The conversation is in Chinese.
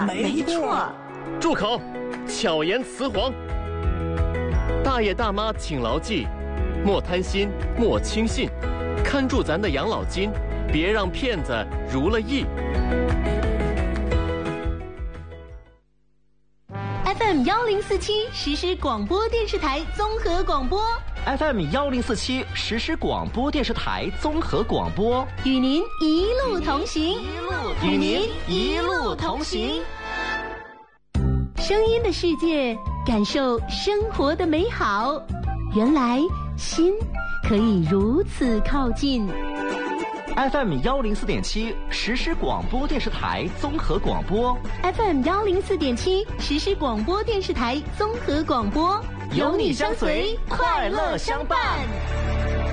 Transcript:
没错。 住口！巧言辞谎。大爷大妈请牢记，莫贪心，莫轻信，看住咱的养老金，别让骗子如了意。 FM1047实时广播电视台综合广播 FM1047实时广播电视台综合广播， 与您一路同行， 与您一路同行。 声音的世界，感受生活的美好。原来心可以如此靠近。 FM104.7实时广播电视台综合广播 FM104.7实时广播电视台综合广播， 有你相随，快乐相伴。